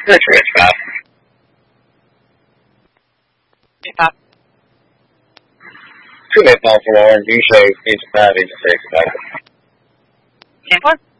That's rich, Bob. Yeah, Bob. 2 minutes off from Orange. You say it's 5 inches, 6, 5. 10-4.